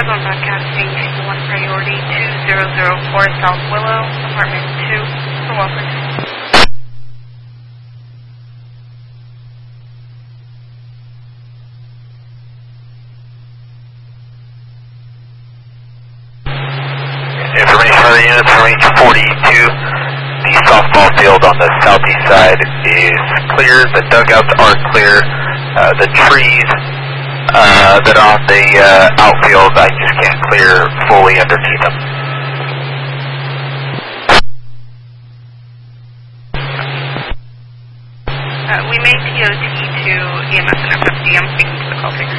Arizona Broadcasting, 1 priority 2004 South Willow, apartment 2, for Walford. Information on the units from range 42. The softball field on the southeast side is clear. The dugouts are clear. The trees that are on the outfield, I just can't clear fully underneath them. We made TOT to EMS and FFD. I'm speaking to the call taker.